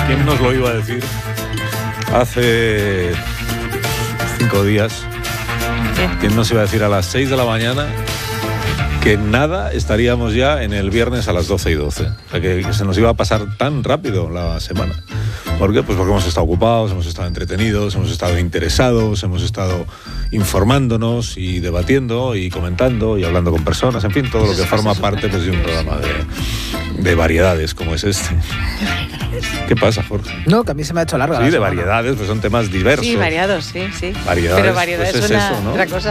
¿Quién nos lo iba a decir hace 5 días? ¿Quién nos iba a decir a las 6 de la mañana que nada estaríamos ya en el viernes a las 12:12? O sea, que se nos iba a pasar tan rápido la semana. ¿Por qué? Pues porque hemos estado ocupados, hemos estado entretenidos, hemos estado interesados, hemos estado informándonos y debatiendo y comentando y hablando con personas, en fin, todo lo que forma parte pues, de un programa de variedades como es este. ¿Qué pasa, Jorge? No, que a mí se me ha hecho larga. Sí, de variedades, pues son temas diversos. Sí, variados, sí. Variedades, pero variedades pues es suena eso, ¿no? otra cosa.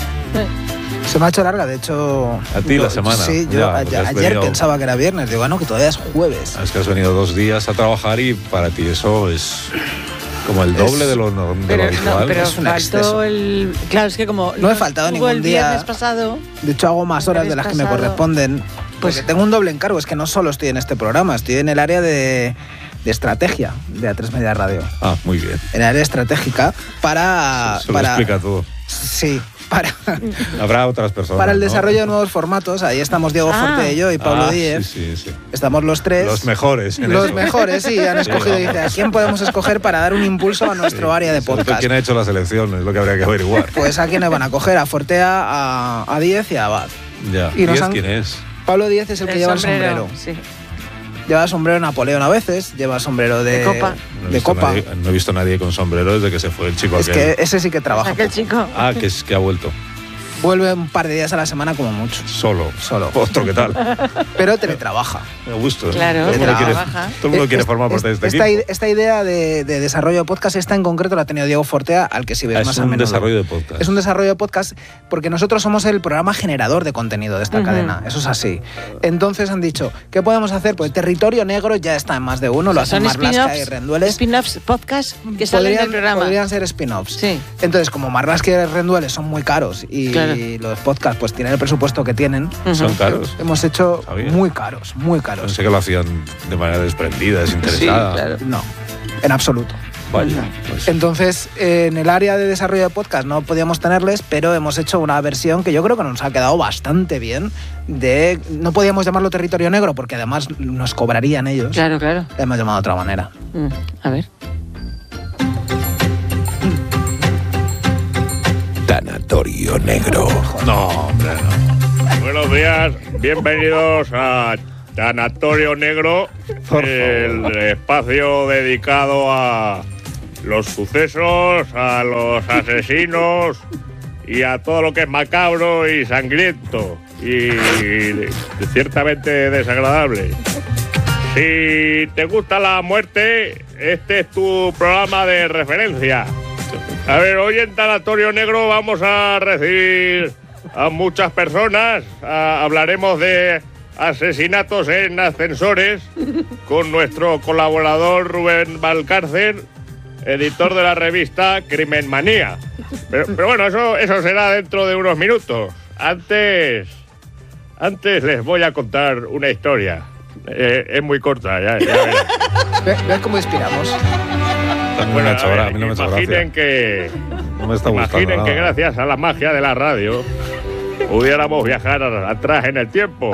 Se me ha hecho larga, de hecho... A ti la semana. Sí, yo ayer pensaba que era viernes, digo, bueno, que todavía es jueves. Es que has venido 2 días a trabajar y para ti eso es como el doble de lo habitual. No, pero es un faltó exceso. Claro, es que como... No he faltado ningún el día. viernes pasado... De hecho, hago más horas de las que me corresponden. Pues Porque tengo un doble encargo, es que no solo estoy en este programa, estoy en el área de estrategia de A3 Media Radio. Ah, muy bien. En el área estratégica para... Se lo explica todo. Sí, para... Habrá otras personas, Para el ¿no? desarrollo de nuevos formatos, ahí estamos Diego Forte y yo y Pablo Díez. Sí. Estamos los tres. Los mejores. Los mejores, sí, han escogido. Sí, Dice, ¿a quién podemos escoger para dar un impulso a nuestro área de podcast? ¿Quién ha hecho la selección? Es lo que habría que averiguar. Pues a quiénes van a coger, a Fortea, a Díez y a Abad. Ya. Y nos ¿Quién es? Pablo Díez es el que lleva el sombrero. Sí. Lleva sombrero Napoleón a veces, lleva sombrero de copa. De copa. No he visto a nadie con sombrero desde que se fue el chico Es aquel. que ese sí que trabaja. Aquel chico. Ah, que ha vuelto. Vuelve un par de días a la semana como mucho. Solo. Otro, ¿qué tal? Pero teletrabaja. Me gusta. Claro, todo el mundo trabaja. todo el mundo quiere formar parte de este equipo. Esta idea de desarrollo de podcast, esta en concreto la ha tenido Diego Fortea, al que sí ves más a menudo. Es un desarrollo de podcast. Es un desarrollo de podcast porque nosotros somos el programa generador de contenido de esta cadena. Eso es así. Entonces han dicho, ¿qué podemos hacer? Pues Territorio Negro ya está en más de uno, lo hacen Marlaska y Rendueles. Spin-offs, podcast que salen del programa. Podrían ser spin-offs. Sí. Entonces, como Marlaska y Rendueles son muy caros y los podcasts pues tienen el presupuesto que tienen, son caros. Hemos hecho muy caros. Pensé que lo hacían de manera desprendida, desinteresada. Sí, claro. No, en absoluto. Vaya. Pues. Entonces, en el área de desarrollo de podcast no podíamos tenerles, pero hemos hecho una versión que yo creo que nos ha quedado bastante bien. No podíamos llamarlo Territorio Negro porque además nos cobrarían ellos. Claro. Le hemos llamado de otra manera. A ver. Tanatorio Negro. No, hombre, no. Buenos días, bienvenidos a Tanatorio Negro, el espacio dedicado a los sucesos, a los asesinos y a todo lo que es macabro y sangriento y ciertamente desagradable. Si te gusta la muerte, este es tu programa de referencia. A ver, hoy en Tanatorio Negro vamos a recibir a muchas personas. Hablaremos de asesinatos en ascensores con nuestro colaborador Rubén Valcárcel, editor de la revista Crimen Manía. Pero bueno, eso será dentro de unos minutos. Antes les voy a contar una historia. Es muy corta, ya ¿Ves cómo inspiramos? Bueno, a mí no me ha hecho gracia. Imaginen que No me está gustando Imaginen que nada. gracias a la magia de la radio pudiéramos viajar atrás en el tiempo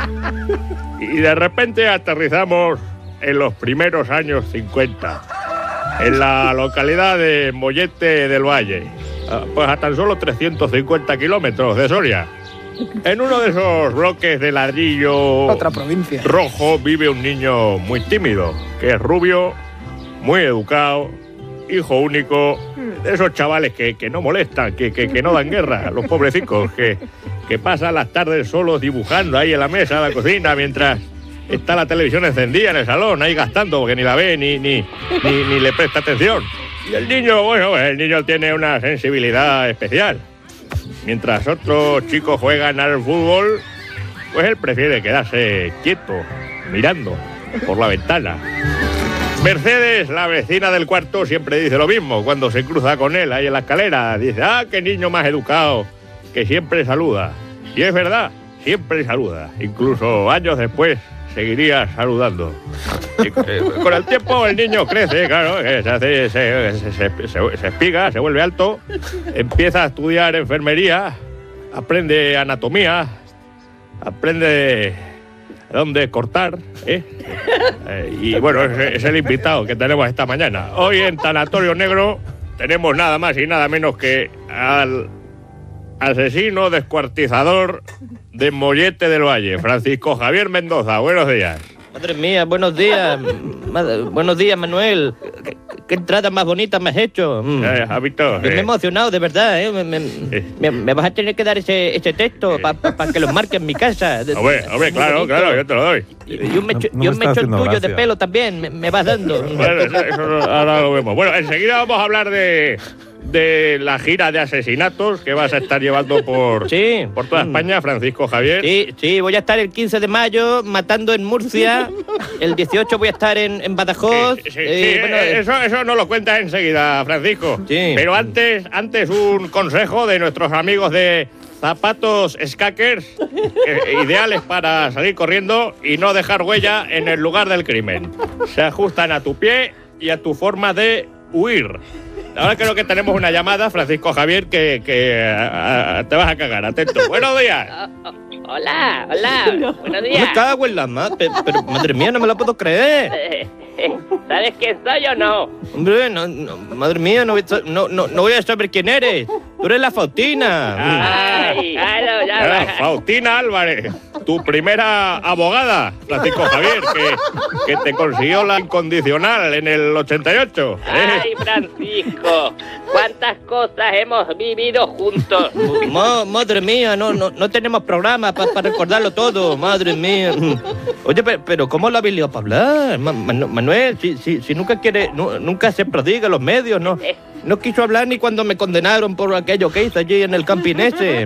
y de repente aterrizamos en los primeros años 50 en la localidad de Mollete del Valle, pues a tan solo 350 kilómetros de Soria. En uno de esos bloques de ladrillo Otra provincia. rojo vive un niño muy tímido, que es rubio, muy educado, hijo único, de esos chavales que no molestan, que no dan guerra, los pobrecicos, que pasan las tardes solos dibujando ahí en la mesa de la cocina mientras está la televisión encendida en el salón, ahí gastando, porque ni la ve ni le presta atención. Y el niño tiene una sensibilidad especial. Mientras otros chicos juegan al fútbol, pues él prefiere quedarse quieto, mirando por la ventana. Mercedes, la vecina del cuarto, siempre dice lo mismo cuando se cruza con él ahí en la escalera. Dice, qué niño más educado, que siempre saluda. Y es verdad, siempre saluda. Incluso años después seguiría saludando. Y con el tiempo el niño crece, claro, se espiga, se vuelve alto, empieza a estudiar enfermería, aprende anatomía, aprende dónde cortar, y bueno, es el invitado que tenemos esta mañana. Hoy en Tanatorio Negro tenemos nada más y nada menos que al asesino descuartizador de Mollete del Valle, Francisco Javier Mendoza. Buenos días. Madre mía, buenos días. Buenos días, Manuel. ¿Qué entrada más bonita me has hecho? Hábito. Me he emocionado, de verdad. Me vas a tener que dar ese texto para que lo marque en mi casa. Hombre, claro, yo te lo doy. Y un mechón tuyo gracia. de pelo también me vas dando. Bueno, eso ahora lo vemos. Bueno, enseguida vamos a hablar de la gira de asesinatos que vas a estar llevando por toda España, Francisco Javier. Sí, voy a estar el 15 de mayo matando en Murcia, el 18 voy a estar en Badajoz. Eso nos lo cuentas enseguida, Francisco. Sí. Pero antes un consejo de nuestros amigos de zapatos Skakers, ideales para salir corriendo y no dejar huella en el lugar del crimen. Se ajustan a tu pie y a tu forma de huir. Ahora creo que tenemos una llamada, Francisco Javier, que te vas a cagar. Atento. Buenos días. Hola. Buenos días. Me cago en la madre, pero madre mía, no me lo puedo creer. ¿Sabes quién soy o no? Hombre, no, madre mía, no voy a saber quién eres. Tú eres la Faustina. Ay, claro, ya va. Faustina Álvarez, tu primera abogada, Francisco Javier, que te consiguió la incondicional en el 88. Ay, Francisco, cuántas cosas hemos vivido juntos. Madre mía, no tenemos programa para recordarlo todo, madre mía. Oye, pero ¿cómo lo habéis liado para hablar? Manuel, si nunca se prodiga en los medios, no quiso hablar ni cuando me condenaron por aquello que hice allí en el camping ese.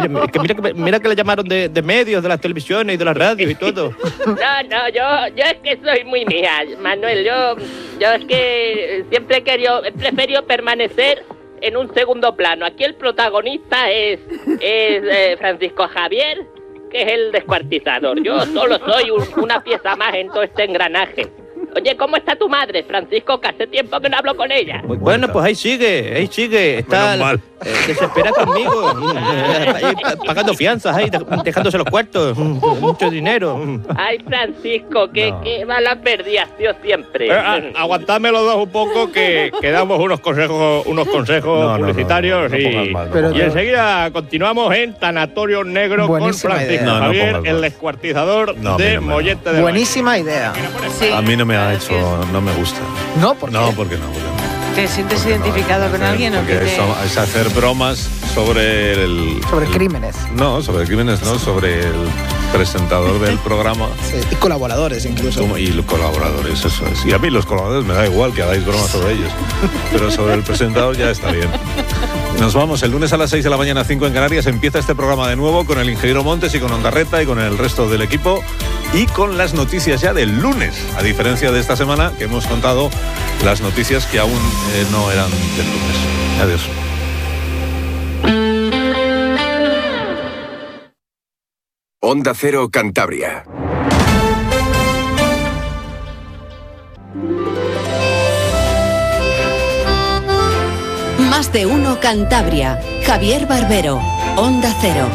Mira que le llamaron de medios, de las televisiones y de las radios y todo. No, yo es que soy muy mía, Manuel. Yo es que siempre he preferido permanecer en un segundo plano. Aquí el protagonista es Francisco Javier, que es el descuartizador. Yo solo soy una pieza más en todo este engranaje. Oye, ¿cómo está tu madre, Francisco? Que hace tiempo que no hablo con ella. Bueno, pues ahí sigue. Está desesperada conmigo. Pagando fianzas, dejándose los cuartos. Mucho dinero. Ay, Francisco, qué mala perdí has sido siempre. Aguantadme los dos un poco, que damos unos consejos publicitarios. Y enseguida continuamos en Tanatorio Negro. Buenísima con Francisco idea. Javier, el descuartizador de Mollete de Valle. Buenísima idea. Sí. A mí no me gusta. No, ¿por qué? No, porque no. ¿Te sientes identificado con alguien o qué? Porque es hacer bromas sobre Sobre crímenes. No, sobre crímenes, no, sobre el presentador del programa. Sí, y colaboradores incluso. Y los colaboradores, eso es. Y a mí los colaboradores me da igual que hagáis bromas sobre ellos. Pero sobre el presentador ya está bien. Nos vamos, el lunes a las 6 de la mañana, 5 en Canarias, empieza este programa de nuevo con el ingeniero Montes y con Ondarreta y con el resto del equipo y con las noticias ya del lunes, a diferencia de esta semana que hemos contado las noticias que aún no eran del lunes. Adiós. Onda Cero Cantabria. Más de uno Cantabria. Javier Barbero, Onda Cero.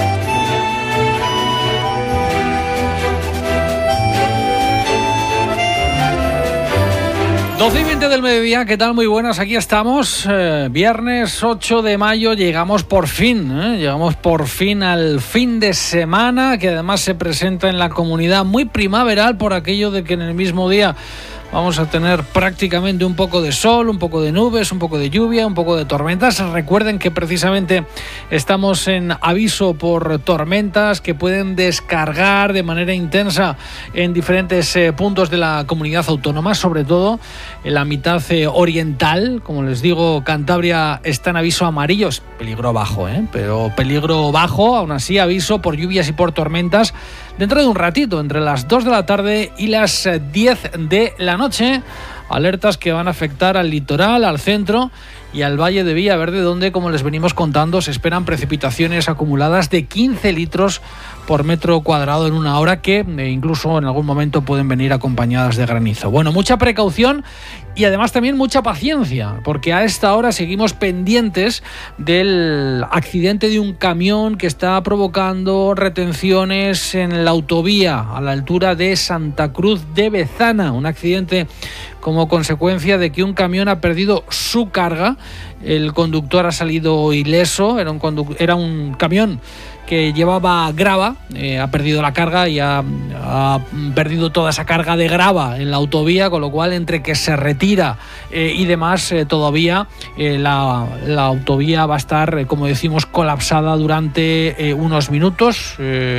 Doce y 20 del mediodía, ¿qué tal? Muy buenas, aquí estamos. Viernes 8 de mayo, llegamos por fin al fin de semana, que además se presenta en la comunidad muy primaveral por aquello de que en el mismo día vamos a tener prácticamente un poco de sol, un poco de nubes, un poco de lluvia, un poco de tormentas. Recuerden que precisamente estamos en aviso por tormentas que pueden descargar de manera intensa en diferentes puntos de la comunidad autónoma, sobre todo en la mitad oriental. Como les digo, Cantabria está en aviso amarillo, es peligro bajo, pero peligro bajo, aún así aviso por lluvias y por tormentas dentro de un ratito, entre las 2 de la tarde y las 10 de la noche. alertas que van a afectar al litoral, al centro y al Valle de Villaverde, donde, como les venimos contando, se esperan precipitaciones acumuladas de 15 litros por metro cuadrado en una hora, que incluso en algún momento pueden venir acompañadas de granizo. Bueno, mucha precaución y además también mucha paciencia, porque a esta hora seguimos pendientes del accidente de un camión que está provocando retenciones en la autovía a la altura de Santa Cruz de Bezana. Un accidente como consecuencia de que un camión ha perdido su carga. El conductor ha salido ileso. Era un camión que llevaba grava, ha perdido la carga y ha perdido toda esa carga de grava en la autovía, con lo cual, entre que se retira y demás, todavía la autovía va a estar, como decimos, colapsada durante unos minutos.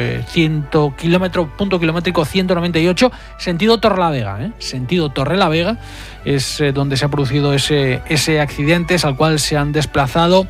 Punto kilométrico 198, sentido Torrelavega, sentido Torrelavega es donde se ha producido ese accidente, es al cual se han desplazado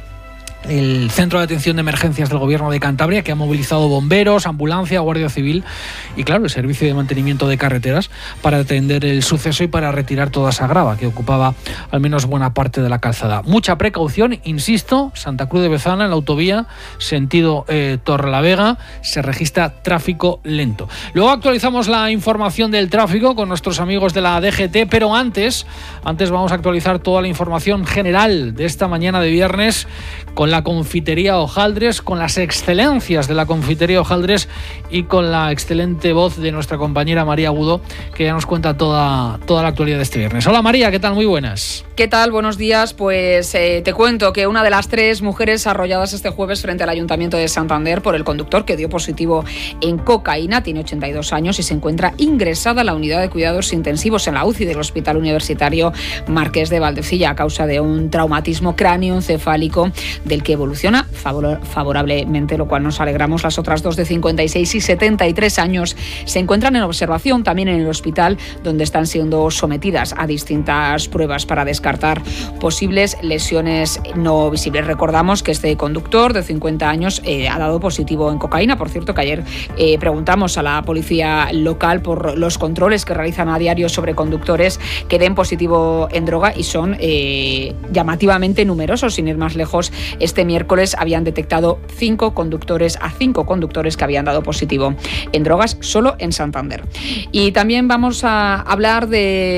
el Centro de Atención de Emergencias del Gobierno de Cantabria, que ha movilizado bomberos, ambulancia, Guardia Civil y, claro, el Servicio de Mantenimiento de Carreteras para atender el suceso y para retirar toda esa grava que ocupaba al menos buena parte de la calzada. Mucha precaución, insisto, Santa Cruz de Bezana, en la autovía, sentido Torrelavega, se registra tráfico lento. Luego actualizamos la información del tráfico con nuestros amigos de la DGT, pero antes vamos a actualizar toda la información general de esta mañana de viernes con la confitería Hojaldres, con las excelencias de la confitería Hojaldres y con la excelente voz de nuestra compañera María Agudo, que ya nos cuenta toda la actualidad de este viernes. Hola María, ¿qué tal? Muy buenas. ¿Qué tal? Buenos días. Pues te cuento que una de las 3 mujeres arrolladas este jueves frente al Ayuntamiento de Santander por el conductor que dio positivo en cocaína tiene 82 años y se encuentra ingresada a la unidad de cuidados intensivos en la UCI del Hospital Universitario Marqués de Valdecilla a causa de un traumatismo cráneoencefálico del que evoluciona favorablemente, lo cual nos alegramos. Las otras 2 de 56 y 73 años se encuentran en observación también en el hospital, donde están siendo sometidas a distintas pruebas para descartar posibles lesiones no visibles. Recordamos que este conductor de 50 años ha dado positivo en cocaína. Por cierto, que ayer preguntamos a la policía local por los controles que realizan a diario sobre conductores que den positivo en droga y son llamativamente numerosos. Sin ir más lejos, este miércoles habían detectado 5 conductores que habían dado positivo en drogas solo en Santander. Y también vamos a hablar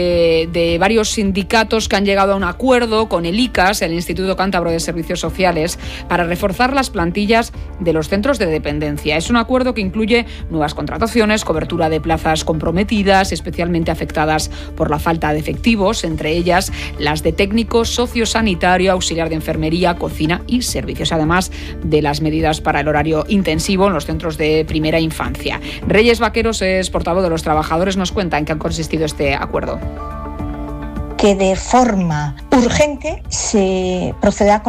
de varios sindicatos que han llegado a un acuerdo con el ICAS, el Instituto Cántabro de Servicios Sociales, para reforzar las plantillas de los centros de dependencia. Es un acuerdo que incluye nuevas contrataciones, cobertura de plazas comprometidas, especialmente afectadas por la falta de efectivos, entre ellas las de técnico sociosanitario, auxiliar de enfermería, cocina y servicios, además de las medidas para el horario intensivo en los centros de primera infancia. Reyes Vaqueros es portavoz de los trabajadores, nos cuenta en qué ha consistido este acuerdo. Que de forma urgente se proceda con